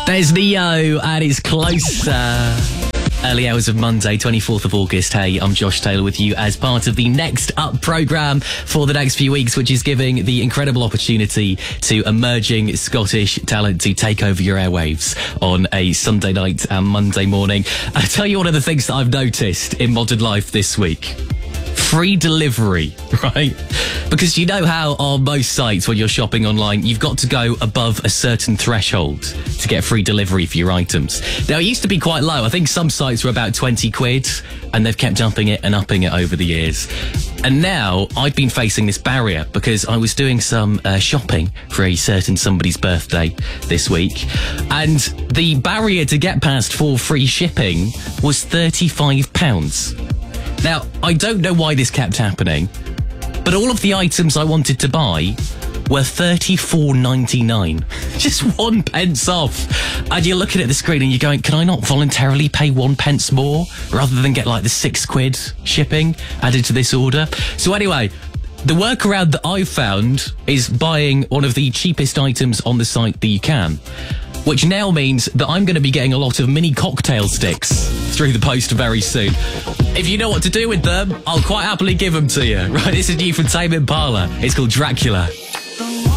There's Neo, and it's closer. Early hours of Monday, 24th of August. Hey, I'm Josh Taylor with you as part of the Next Up programme for the next few weeks, which is giving the incredible opportunity to emerging Scottish talent to take over your airwaves on a Sunday night and Monday morning. I'll tell you one of the things that I've noticed in modern life this week. Free delivery, right? Because you know how on most sites when you're shopping online, you've got to go above a certain threshold to get free delivery for your items. Now, it used to be quite low. I think some sites were about 20 quid, and they've kept upping it over the years. And now I've been facing this barrier because I was doing some shopping for a certain somebody's birthday this week. And the barrier to get past for free shipping was £35. Now, I don't know why this kept happening, but all of the items I wanted to buy were $34.99. Just 1 pence off. And you're looking at the screen and you're going, can I not voluntarily pay 1 pence more rather than get like the £6 shipping added to this order? So anyway, the workaround that I've found is buying one of the cheapest items on the site that you can, which now means that I'm going to be getting a lot of mini cocktail sticks through the post very soon. If you know what to do with them, I'll quite happily give them to you. Right, this is new from Tame Impala. It's called Dracula.